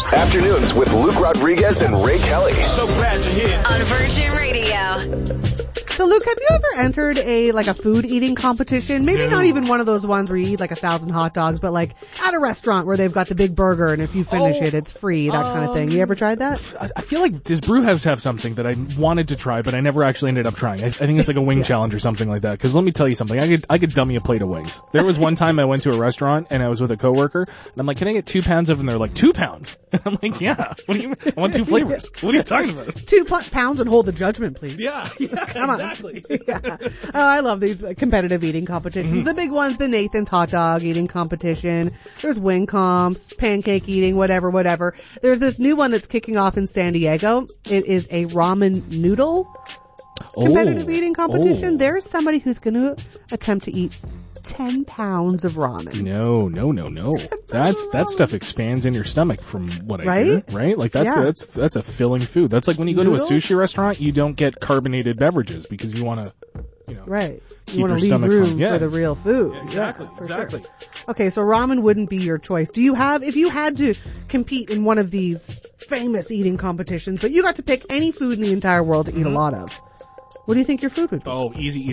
Afternoons with Luke Rodriguez and Ray Kelly. So glad you're here. On Virgin Radio. So, Luke, have you ever entered a food eating competition? Maybe not even one of those ones where you eat 1,000 hot dogs, but at a restaurant where they've got the big burger and if you finish it, it's free, that kind of thing. You ever tried that? I feel like, does Brewhouse have something that I wanted to try, but I never actually ended up trying? I think it's like a wing challenge or something like that. Because let me tell you something, I could dummy a plate of wings. There was one time I went to a restaurant and I was with a coworker, and I'm like, can I get 2 pounds of them? And they're like, 2 pounds? And I'm like, yeah. What do you mean? I want 2 flavors. What are you talking about? 2 pounds and hold the judgment, please. Yeah, Come on. exactly. Yeah. Oh, I love these competitive eating competitions. The big ones, the Nathan's hot dog eating competition. There's wing comps, pancake eating, whatever. There's this new one that's kicking off in San Diego. It is a ramen noodle competitive eating competition. There's somebody who's going to attempt to eat 10 pounds of ramen. No. That stuff expands in your stomach from what I hear, right? Like that's a filling food. That's like when you go to a sushi restaurant, you don't get carbonated beverages because you want to, right. You want to leave room for the real food. Yeah, exactly. Sure. Okay, so ramen wouldn't be your choice. If you had to compete in one of these famous eating competitions, but you got to pick any food in the entire world to eat a lot of, what do you think your food would be? Oh, easy.